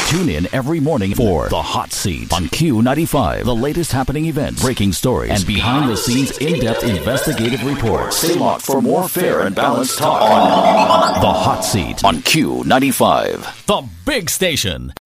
Tune in every morning for The Hot Seat on Q95. The latest happening events, breaking stories, and behind-the-scenes in-depth investigative reports. Stay locked for more fair and balanced talk on The Hot Seat on Q95. The big station.